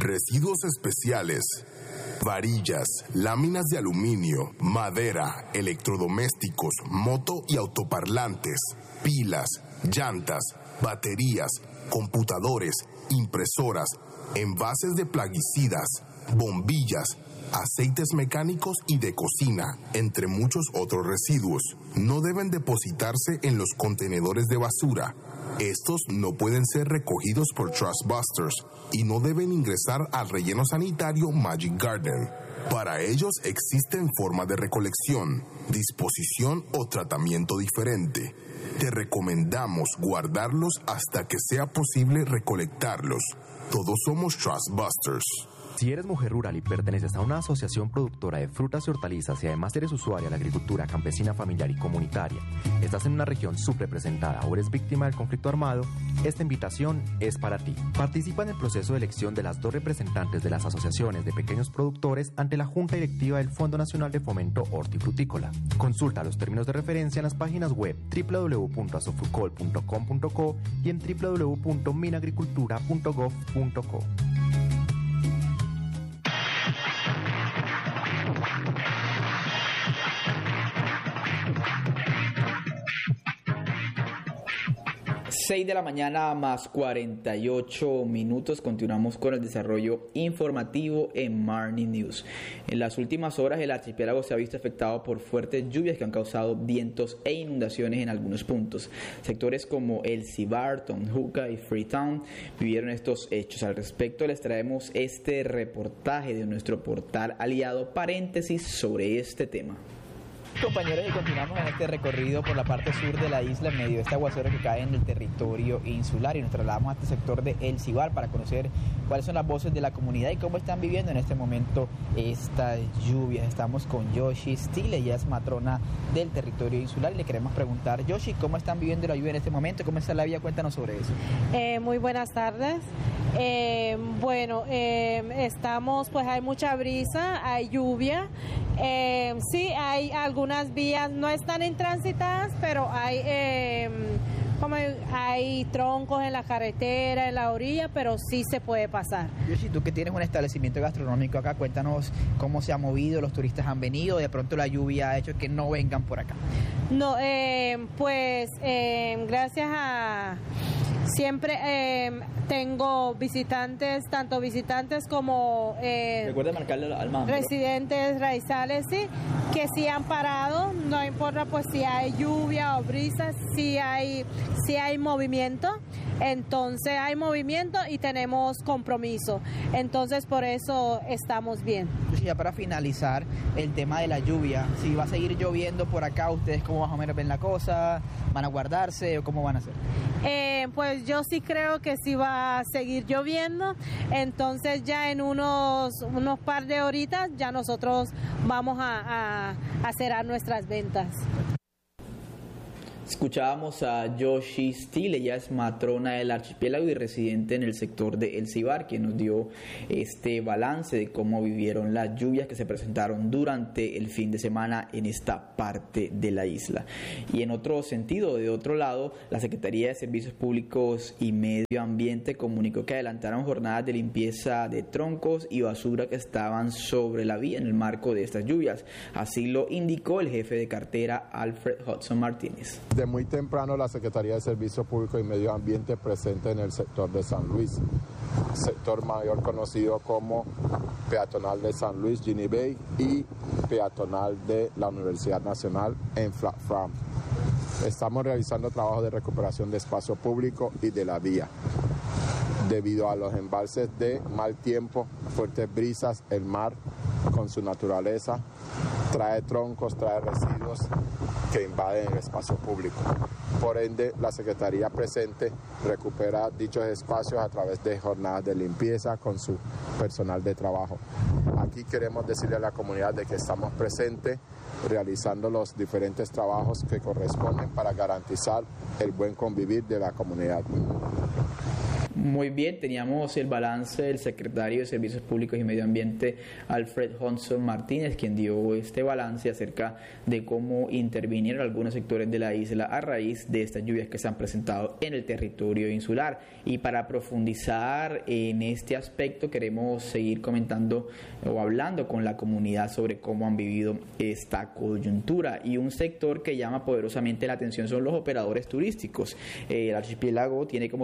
residuos especiales, varillas, láminas de aluminio, madera, electrodomésticos, moto y autoparlantes, pilas, llantas, baterías, computadores, impresoras, envases de plaguicidas, bombillas, aceites mecánicos y de cocina, entre muchos otros residuos. No deben depositarse en los contenedores de basura. Estos no pueden ser recogidos por Trustbusters y no deben ingresar al relleno sanitario Magic Garden. Para ellos existen formas de recolección, disposición o tratamiento diferente. Te recomendamos guardarlos hasta que sea posible recolectarlos. Todos somos Trustbusters. Si eres mujer rural y perteneces a una asociación productora de frutas y hortalizas y además eres usuaria de la agricultura campesina, familiar y comunitaria, estás en una región subrepresentada o eres víctima del conflicto armado, esta invitación es para ti. Participa en el proceso de elección de las 2 representantes de las asociaciones de pequeños productores ante la Junta Directiva del Fondo Nacional de Fomento Hortifrutícola. Consulta los términos de referencia en las páginas web www.asofrucol.com.co y en www.minagricultura.gov.co. 6 de la mañana más 48 minutos. Continuamos con el desarrollo informativo en Marni News. En las últimas horas el archipiélago se ha visto afectado por fuertes lluvias que han causado vientos e inundaciones en algunos puntos. Sectores como El Ceibar, Tonjuca y Freetown vivieron estos hechos. Al respecto les traemos este reportaje de nuestro portal aliado Paréntesis sobre este tema. Compañeros, y continuamos en este recorrido por la parte sur de la isla en medio de este aguacero que cae en el territorio insular, y nos trasladamos a este sector de El Ceibar para conocer cuáles son las voces de la comunidad y cómo están viviendo en este momento estas lluvias. Estamos con Yoshi Steele, ella es matrona del territorio insular, y le queremos preguntar, Yoshi, ¿cómo están viviendo la lluvia en este momento? ¿Cómo está la vida? Cuéntanos sobre eso. Muy buenas tardes. Estamos, pues hay mucha brisa, hay lluvia. Sí, hay algunas vías, no están intransitadas, pero hay troncos en la carretera, en la orilla, pero sí se puede pasar. Yoshi, tú que tienes un establecimiento gastronómico acá, cuéntanos cómo se ha movido, los turistas han venido, de pronto la lluvia ha hecho que no vengan por acá. No, gracias a... Siempre tengo visitantes, tanto visitantes como recuerda marcarle al mando. Residentes raizales, sí, que sí han parado, no importa pues si hay lluvia o brisa, si hay movimiento, entonces hay movimiento y tenemos compromiso, entonces por eso estamos bien. Ya para finalizar el tema de la lluvia, si va a seguir lloviendo por acá, ¿ustedes cómo más o menos ven la cosa? ¿Van a guardarse o cómo van a hacer? Pues yo sí creo que sí va a seguir lloviendo, entonces ya en unos par de horitas ya nosotros vamos a cerrar nuestras ventas. Escuchábamos a Yoshi Steele, ella es matrona del archipiélago y residente en el sector de El Ceibar, quien nos dio este balance de cómo vivieron las lluvias que se presentaron durante el fin de semana en esta parte de la isla. Y en otro sentido, de otro lado, la Secretaría de Servicios Públicos y Medio Ambiente comunicó que adelantaron jornadas de limpieza de troncos y basura que estaban sobre la vía en el marco de estas lluvias. Así lo indicó el jefe de cartera Alfred Hudson Martínez. De muy temprano la Secretaría de Servicios Públicos y Medio Ambiente presente en el sector de San Luis, sector mayor conocido como peatonal de San Luis, Ginny Bay, y peatonal de la Universidad Nacional en Flat Farm. Estamos realizando trabajos de recuperación de espacio público y de la vía. Debido a los embalses de mal tiempo, fuertes brisas, el mar con su naturaleza trae troncos, trae residuos que invaden el espacio público. Por ende, la Secretaría presente recupera dichos espacios a través de jornadas de limpieza con su personal de trabajo. Aquí queremos decirle a la comunidad de que estamos presentes realizando los diferentes trabajos que corresponden para garantizar el buen convivir de la comunidad. Muy bien, teníamos el balance del secretario de Servicios Públicos y Medio Ambiente, Alfred Hudson Martínez, quien dio este balance acerca de cómo intervinieron algunos sectores de la isla a raíz de estas lluvias que se han presentado en el territorio insular. Y para profundizar en este aspecto queremos seguir comentando o hablando con la comunidad sobre cómo han vivido esta coyuntura. Y un sector que llama poderosamente la atención son los operadores turísticos. El archipiélago tiene como